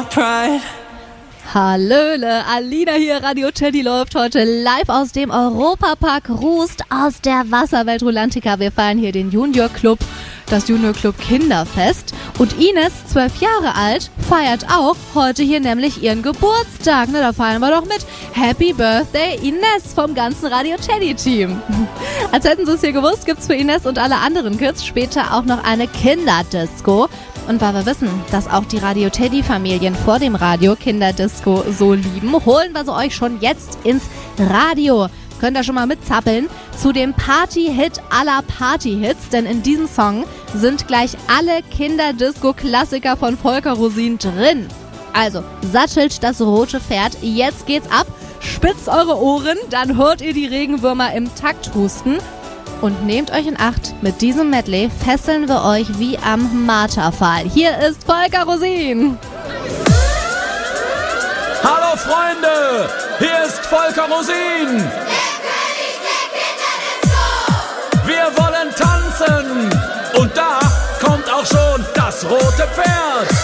Pride. Hallöle, Alina hier, Radio Teddy läuft heute live aus dem Europapark Rust aus der Wasserwelt Rulantica. Wir feiern hier den Junior Club, das Junior Club Kinderfest. Und Ines, 12 Jahre alt, feiert auch heute hier nämlich ihren Geburtstag. Na, da feiern wir doch mit. Happy Birthday Ines vom ganzen Radio Teddy Team. Als hätten Sie es hier gewusst, gibt's für Ines und alle anderen Kids später auch noch eine Kinderdisco. Und weil wir wissen, dass auch die Radio Teddy Familien vor dem Radio Kinderdisco so lieben, holen wir sie euch schon jetzt ins Radio. Könnt ihr schon mal mitzappeln zu dem Party-Hit aller Party-Hits, denn in diesem Song sind gleich alle Kinderdisco-Klassiker von Volker Rosin drin. Also, sattelt das rote Pferd, jetzt geht's ab, spitzt eure Ohren, dann hört ihr die Regenwürmer im Takt husten. Und nehmt euch in Acht, mit diesem Medley fesseln wir euch wie am Marterpfahl. Hier ist Volker Rosin. Hallo Freunde, hier ist Volker Rosin. Der König der Kinderdisco. Wir wollen tanzen und da kommt auch schon das rote Pferd.